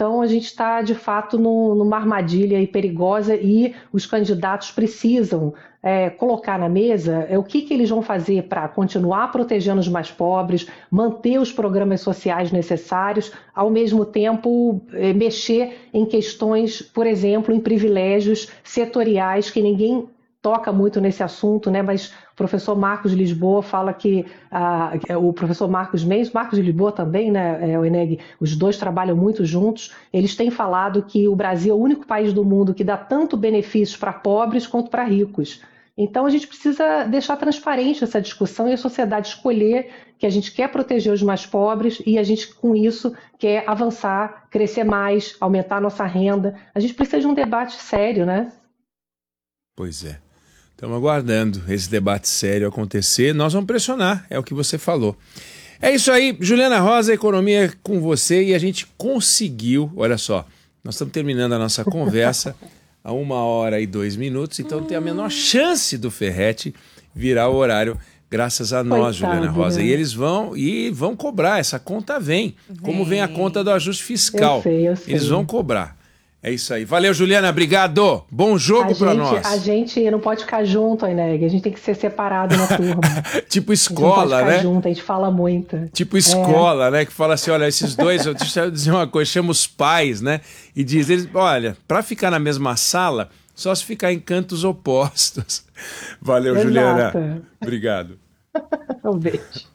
Então, a gente está, de fato, numa armadilha aí perigosa e os candidatos precisam colocar na mesa o que eles vão fazer para continuar protegendo os mais pobres, manter os programas sociais necessários, ao mesmo tempo mexer em questões, por exemplo, em privilégios setoriais que ninguém toca muito nesse assunto, né? Mas o professor Marcos de Lisboa fala que o professor Marcos Mendes, Marcos de Lisboa também, né? O Eneg, os dois trabalham muito juntos. Eles têm falado que o Brasil é o único país do mundo que dá tanto benefícios para pobres quanto para ricos. Então a gente precisa deixar transparente essa discussão e a sociedade escolher que a gente quer proteger os mais pobres e a gente, com isso, quer avançar, crescer mais, aumentar a nossa renda. A gente precisa de um debate sério, né? Pois é. Estamos aguardando esse debate sério acontecer. Nós vamos pressionar, é o que você falou. É isso aí, Juliana Rosa, Economia com você, e a gente conseguiu, olha só, nós estamos terminando a nossa conversa a 1h02, então tem a menor chance do Ferretti virar o horário, graças a nós, Juliana Rosa. Né? E eles vão cobrar, essa conta vem, como vem a conta do ajuste fiscal. Eu sei. Eles vão cobrar. É isso aí. Valeu, Juliana. Obrigado. Bom jogo para nós. A gente não pode ficar junto, Eneg. A gente tem que ser separado na turma. Tipo escola, a gente não pode ficar né? junto, a gente fala muito. Tipo escola, né? Que fala assim, olha, esses dois, deixa eu dizer uma coisa, chama os pais, né? E diz, eles, olha, para ficar na mesma sala, só se ficar em cantos opostos. Valeu, Exato. Juliana. Obrigado. Um beijo.